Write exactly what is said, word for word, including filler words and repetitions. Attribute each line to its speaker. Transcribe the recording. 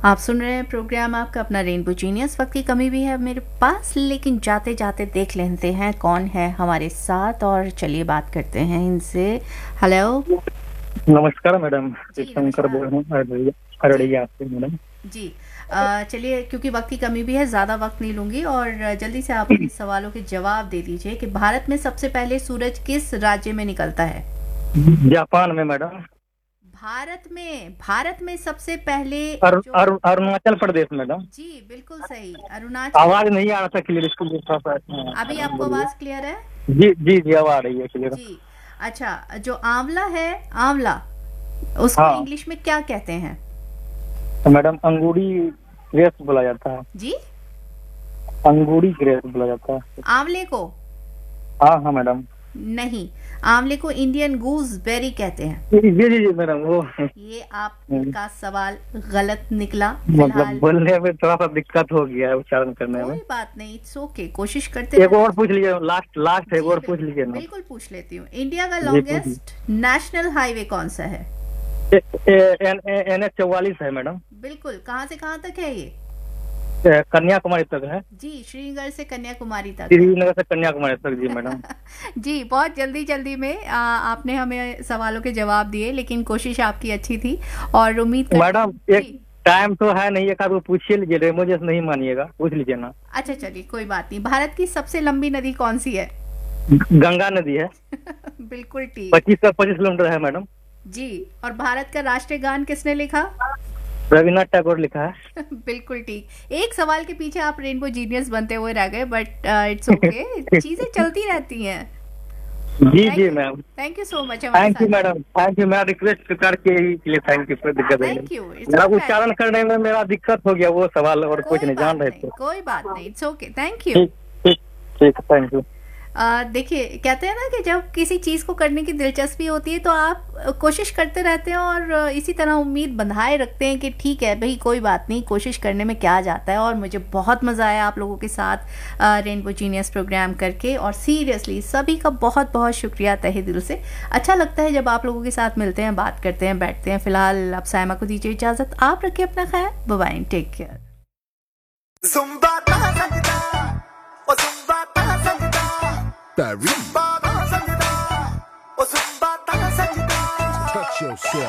Speaker 1: आप सुन रहे हैं प्रोग्राम आपका अपना रेनबो जीनियस। वक्त की कमी भी है मेरे पास, लेकिन जाते जाते देख लेते हैं कौन है हमारे साथ और चलिए बात करते हैं इनसे। हेलो,
Speaker 2: नमस्कार मैडम।
Speaker 1: जी
Speaker 2: शंकर बोल
Speaker 1: नमस्कार।
Speaker 2: रहा हूँ अररिया अररिया से मैडम।
Speaker 1: जी अ, चलिए, क्योंकि वक्त की कमी भी है, ज़्यादा वक्त नहीं लूंगी और जल्दी से आप अपने सवालों के जवाब दे दीजिए कि भारत में सबसे पहले सूरज किस राज्य में निकलता है।
Speaker 2: जापान में मैडम।
Speaker 1: भारत में भारत में सबसे पहले
Speaker 2: अरु,
Speaker 1: जो
Speaker 2: अरु, अरुणाचल प्रदेश मैडम।
Speaker 1: जी बिल्कुल सही, अरुणाचल।
Speaker 2: आवाज नहीं आ रहा था क्लियर, इसको थोड़ा सा। हाँ,
Speaker 1: अभी
Speaker 2: मैडम
Speaker 1: आपको
Speaker 2: बोलिए।
Speaker 1: आवाज क्लियर है?
Speaker 2: जी जी जी, अब आ रही है क्लियर।
Speaker 1: जी। अच्छा, जो आंवला है, आंवला, उसको
Speaker 2: हाँ
Speaker 1: इंग्लिश में क्या कहते हैं?
Speaker 2: तो मैडम अंगूरी ग्रेस बोला जाता है।
Speaker 1: जी,
Speaker 2: अंगूरी ग्रेस बोला जाता है।
Speaker 1: आंवले को?
Speaker 2: हाँ हाँ मैडम।
Speaker 1: नहीं, आंवले को इंडियन गूसबेरी कहते हैं।
Speaker 2: जी जी जी जी, मैडम वो
Speaker 1: ये आपका सवाल गलत निकला
Speaker 2: मतलब
Speaker 1: फिलहाल।
Speaker 2: बोलने में थोड़ा सा दिक्कत हो गया है उच्चारण करने में।
Speaker 1: कोई बात नहीं, इट्स ओके, कोशिश करते
Speaker 2: एक
Speaker 1: रहना
Speaker 2: और पूछ लीजिए, लास्ट लास्ट एक
Speaker 1: जी
Speaker 2: और पूछ
Speaker 1: बिल्कुल,
Speaker 2: लीजिए ना।
Speaker 1: बिल्कुल पूछ लेती हूँ। इंडिया का
Speaker 2: जी पूछिए।
Speaker 1: लॉन्गेस्ट नेशनल हाईवे कौन सा है?
Speaker 2: एन एच चौवालीस है मैडम।
Speaker 1: बिल्कुल, कहाँ से कहाँ तक है ये?
Speaker 2: ए, कन्याकुमारी तक है।
Speaker 1: जी, श्रीनगर से कन्याकुमारी तक है।
Speaker 2: श्रीनगर से कन्याकुमारी तक, जी मैडम।
Speaker 1: जी, बहुत जल्दी जल्दी में आ, आपने हमें सवालों के जवाब दिए, लेकिन कोशिश आपकी अच्छी थी और उम्मीद करती
Speaker 2: मैडम
Speaker 1: हूँ-
Speaker 2: एक
Speaker 1: जी।
Speaker 2: टाइम तो है नहीं, एक आध पूछिए लीजिए, रेमो जैसे नहीं मानिएगा, पूछ लीजिए ना।
Speaker 1: अच्छा चलिए, कोई बात नहीं। भारत की सबसे लंबी नदी कौन सी है?
Speaker 2: गंगा नदी है।
Speaker 1: बिल्कुल ठीक।
Speaker 2: पच्चीस से पच्चीस किलोमीटर है मैडम।
Speaker 1: जी, और भारत का राष्ट्रीय गान किसने लिखा?
Speaker 2: रविन्द्रनाथ टैगोर लिखा है।
Speaker 1: बिल्कुल ठीक। एक सवाल के पीछे आप रेनबो जीनियस बनते हुए रह गए, बट इट्स ओके, चीजें चलती रहती हैं।
Speaker 2: जी जी ma'am.
Speaker 1: Thank you so much हमारे
Speaker 2: थैंक यू
Speaker 1: साथ।
Speaker 2: Madam, thank you. मैं रिक्वेस्ट करके ही थैंक यू, कोई दिक्कत नहीं।
Speaker 1: थैंक यू, इट्स
Speaker 2: मेरा
Speaker 1: ओके।
Speaker 2: उच्चारण करने में मेरा दिक्कत हो गया, वो सवाल और कुछ
Speaker 1: कोई
Speaker 2: नहीं जान
Speaker 1: बात
Speaker 2: रहे
Speaker 1: नहीं,
Speaker 2: थे।
Speaker 1: कोई बात नहीं, इट्स ओके, थैंक यू।
Speaker 2: ठीक ठीक ठीक, थैंक यू।
Speaker 1: आ, देखिए, कहते हैं ना कि जब किसी चीज़ को करने की दिलचस्पी होती है तो आप कोशिश करते रहते हैं और इसी तरह उम्मीद बंधाए रखते हैं कि ठीक है भाई, कोई बात नहीं, कोशिश करने में क्या जाता है। और मुझे बहुत मज़ा आया आप लोगों के साथ रेनबो जीनियस प्रोग्राम करके, और सीरियसली सभी का बहुत बहुत शुक्रिया तहे दिल से। अच्छा लगता है जब आप लोगों के साथ मिलते हैं, बात करते हैं, बैठते हैं। फिलहाल अब सायमा को दीजिए इजाज़त। आप रखिए अपना ख्याल, bye bye, take care.
Speaker 3: Paris. Touch yourself.